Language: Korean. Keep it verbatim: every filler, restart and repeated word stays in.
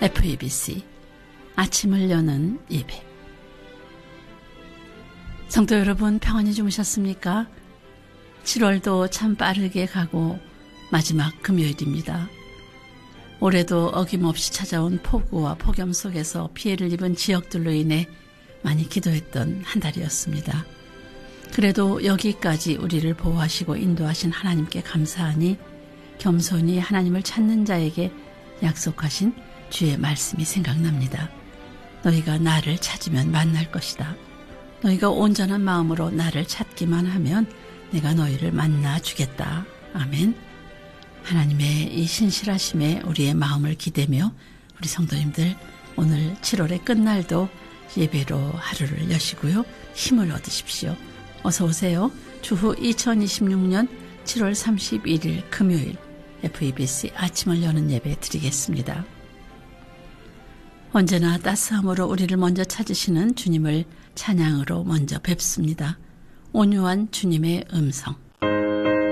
에프이비씨 아침을 여는 예배. 성도 여러분, 평안히 주무셨습니까? 칠월도 참 빠르게 가고 마지막 금요일입니다. 올해도 어김없이 찾아온 폭우와 폭염 속에서 피해를 입은 지역들로 인해 많이 기도했던 한 달이었습니다. 그래도 여기까지 우리를 보호하시고 인도하신 하나님께 감사하니 겸손히 하나님을 찾는 자에게 약속하신 주의 말씀이 생각납니다. 너희가 나를 찾으면 만날 것이다. 너희가 온전한 마음으로 나를 찾기만 하면 내가 너희를 만나 주겠다. 아멘. 하나님의 이 신실하심에 우리의 마음을 기대며 우리 성도님들 오늘 칠월의 끝날도 예배로 하루를 여시고요. 힘을 얻으십시오. 어서 오세요. 주후 이천이십육년 칠월 삼십일일 금요일 에프이비씨 아침을 여는 예배 드리겠습니다. 언제나 따스함으로 우리를 먼저 찾으시는 주님을 찬양으로 먼저 뵙습니다. 온유한 주님의 음성.